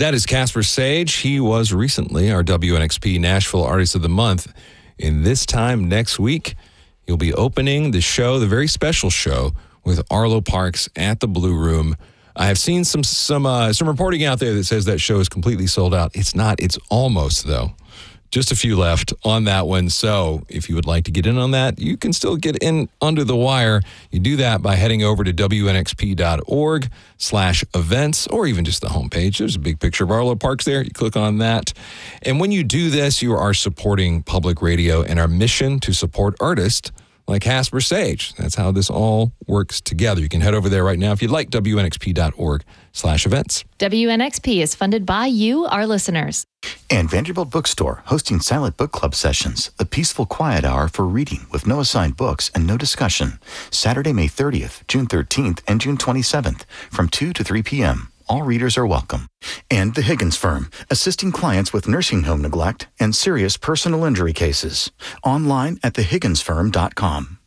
That is Casper Sage. He was recently our WNXP Nashville Artist of the Month. And this time next week, he'll be opening the show, the very special show, with Arlo Parks at the Blue Room. I have seen some reporting out there that says that show is completely sold out. It's not. It's almost, though. Just a few left on that one. So if you would like to get in on that, you can still get in under the wire. You do that by heading over to WNXP.org/events, or even just the homepage. There's a big picture of Arlo Parks there. You click on that. And when you do this, you are supporting public radio and our mission to support artists like Casper Sage. That's how this all works together. You can head over there right now if you'd like, WNXP.org/events. WNXP is funded by you, our listeners. And Vanderbilt Bookstore, hosting silent book club sessions, a peaceful quiet hour for reading with no assigned books and no discussion. Saturday, May 30th, June 13th, and June 27th from 2 to 3 p.m. All readers are welcome. And The Higgins Firm, assisting clients with nursing home neglect and serious personal injury cases. Online at thehigginsfirm.com.